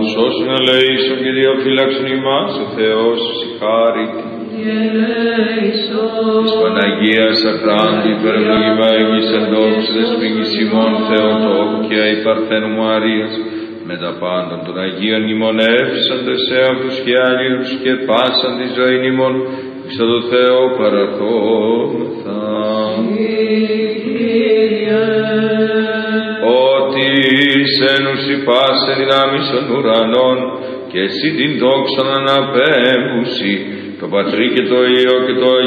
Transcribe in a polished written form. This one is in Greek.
σώσον ελέησον και διαφύλαξον ημάς ο Θεός συγχάρητη. Της Παναγίας Ακράντη υπερευλογημένης εν δόξα δεσποινής ημών Θεοτόκου και αϊ Παρθένου Μαρίας, με τα πάντων των Αγίων μνημονεύσαντες σε αυτούς και άλλους και πάσαν τη ζωή ημών, εις το Θεό παραρχόμεθα. Ότι σένουσι πάσε δυνάμεις των ουρανών, και εσύ την δόξαν αναπέμπουσι, το Πατρί και το Υιό και το